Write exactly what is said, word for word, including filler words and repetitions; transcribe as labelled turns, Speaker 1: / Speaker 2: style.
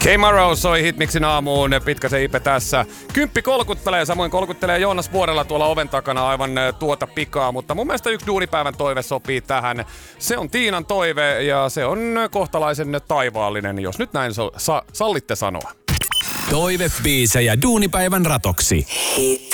Speaker 1: K-Maro soi Hitmixin aamuun, Pitkäsen Ipe tässä. Kymppi kolkuttelee, samoin kolkuttelee Joonas Vuorella tuolla oven takana aivan tuota pikaa, mutta mun mielestä yksi duunipäivän toive sopii tähän. Se on Tiinan toive ja se on kohtalaisen taivaallinen, jos nyt näin so- sa- sallitte sanoa.
Speaker 2: Toivebiisejä duunipäivän ratoksi.